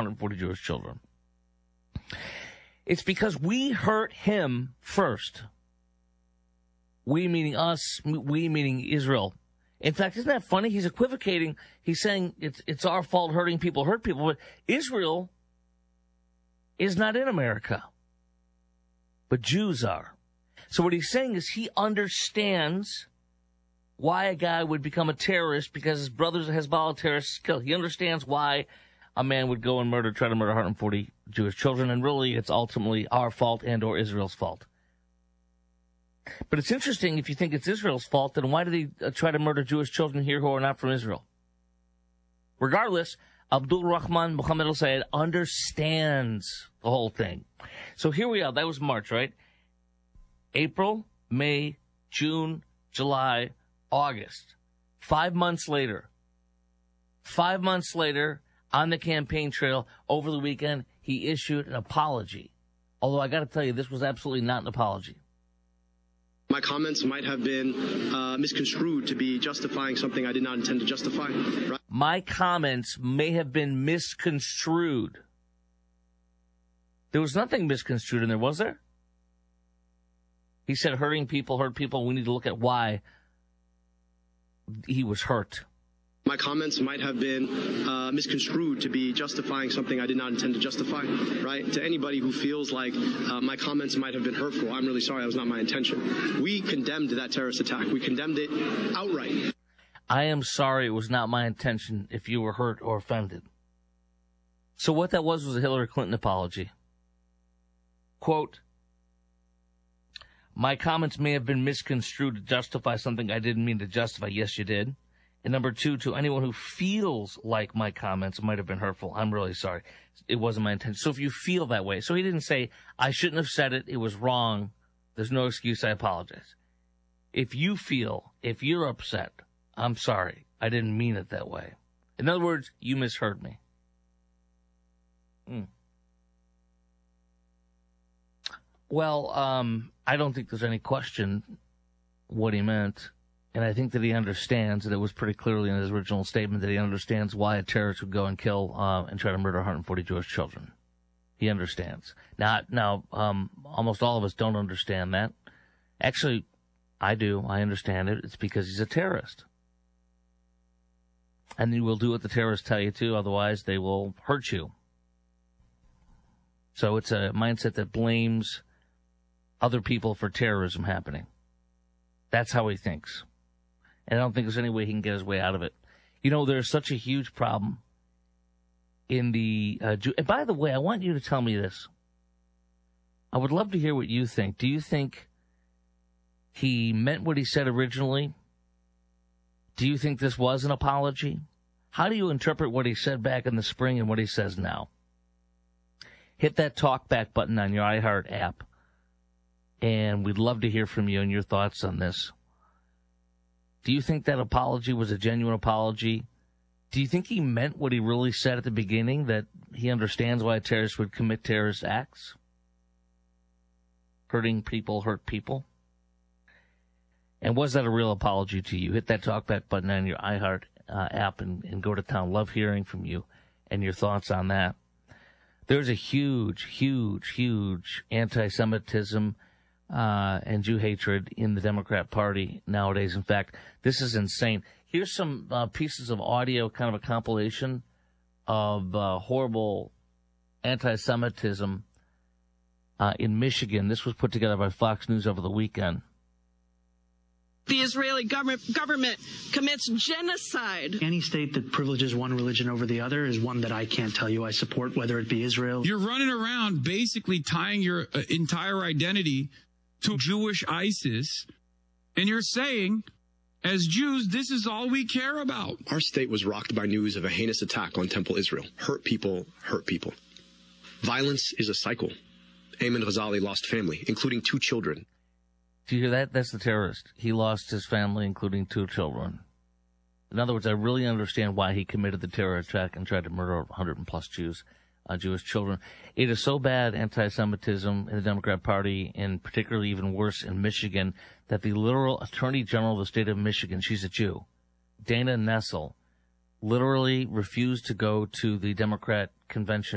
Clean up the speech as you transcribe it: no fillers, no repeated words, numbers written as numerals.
140 Jewish children. It's because we hurt him first. We meaning us, we meaning Israel. In fact, isn't that funny? He's equivocating. He's saying it's our fault hurting people hurt people, but Israel is not in America. But Jews are. So what he's saying is he understands why a guy would become a terrorist because his brother's a Hezbollah terrorist killed. He understands why a man would go and try to murder 140 Jewish children, and really it's ultimately our fault and or Israel's fault. But it's interesting, if you think it's Israel's fault, then why did he try to murder Jewish children here who are not from Israel? Regardless, Abdul Rahman Muhammad al-Sayed understands the whole thing. So here we are. That was March, right? April, May, June, July, August. 5 months later, on the campaign trail over the weekend, he issued an apology. Although I got to tell you, this was absolutely not an apology. My comments might have been misconstrued to be justifying something I did not intend to justify. Right? My comments may have been misconstrued. There was nothing misconstrued in there, was there? He said hurting people hurt people. We need to look at why he was hurt. My comments might have been misconstrued to be justifying something I did not intend to justify, right? To anybody who feels like my comments might have been hurtful, I'm really sorry. That was not my intention. We condemned that terrorist attack. We condemned it outright. I am sorry it was not my intention if you were hurt or offended. So what that was a Hillary Clinton apology. Quote, my comments may have been misconstrued to justify something I didn't mean to justify. Yes, you did. And number two, to anyone who feels like my comments might have been hurtful, I'm really sorry. It wasn't my intention. So if you feel that way, so he didn't say, I shouldn't have said it, it was wrong, there's no excuse, I apologize. If you feel, if you're upset, I'm sorry, I didn't mean it that way. In other words, you misheard me. Well, I don't think there's any question what he meant. And I think that he understands, and it was pretty clearly in his original statement, that he understands why a terrorist would go and kill and try to murder 140 Jewish children. He understands. Now, almost all of us don't understand that. Actually, I do. I understand it. It's because he's a terrorist. And you will do what the terrorists tell you to, otherwise they will hurt you. So it's a mindset that blames other people for terrorism happening. That's how he thinks. And I don't think there's any way he can get his way out of it. You know, there's such a huge problem in the and by the way, I want you to tell me this. I would love to hear what you think. Do you think he meant what he said originally? Do you think this was an apology? How do you interpret what he said back in the spring and what he says now? Hit that talk back button on your iHeart app. And we'd love to hear from you and your thoughts on this. Do you think that apology was a genuine apology? Do you think he meant what he really said at the beginning, that he understands why a terrorist would commit terrorist acts? Hurting people hurt people? And was that a real apology to you? Hit that talkback button on your iHeart app and go to town. Love hearing from you and your thoughts on that. There's a huge, huge, huge anti-Semitism and Jew hatred in the Democrat Party nowadays. In fact, this is insane. Here's some pieces of audio, kind of a compilation of horrible anti-Semitism in Michigan. This was put together by Fox News over the weekend. The Israeli government commits genocide. Any state that privileges one religion over the other is one that I can't tell you I support, whether it be Israel. You're running around basically tying your entire identity to Jewish ISIS, and you're saying, as Jews, this is all we care about. Our state was rocked by news of a heinous attack on Temple Israel. Hurt people hurt people. Violence is a cycle. Ayman Ghazali lost family, including 2 children. Do you hear that? That's the terrorist. He lost his family, including 2 children. In other words, I really understand why he committed the terror attack and tried to murder 100 plus Jewish children. It is so bad, anti-Semitism in the Democrat Party, and particularly even worse in Michigan, that the literal Attorney General of the state of Michigan, she's a Jew, Dana Nessel, literally refused to go to the Democrat convention